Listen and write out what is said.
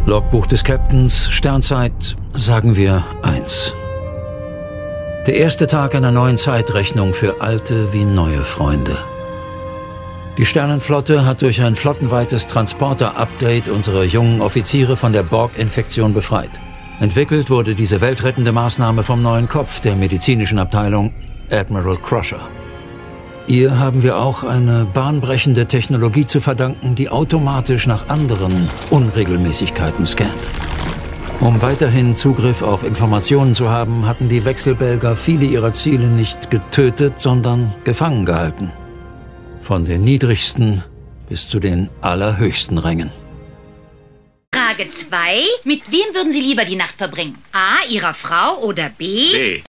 Logbuch des Captains, Sternzeit, sagen wir 1. Der erste Tag einer neuen Zeitrechnung für alte wie neue Freunde. Die Sternenflotte hat durch ein flottenweites Transporter-Update unsere jungen Offiziere von der Borg-Infektion befreit. Entwickelt wurde diese weltrettende Maßnahme vom neuen Kopf der medizinischen Abteilung, Admiral Crusher. Ihr haben wir auch eine bahnbrechende Technologie zu verdanken, die automatisch nach anderen Unregelmäßigkeiten scannt. Um weiterhin Zugriff auf Informationen zu haben, hatten die Wechselbelger viele ihrer Ziele nicht getötet, sondern gefangen gehalten. Von den niedrigsten bis zu den allerhöchsten Rängen. Frage 2. Mit wem würden Sie lieber die Nacht verbringen? A, Ihrer Frau oder B? B.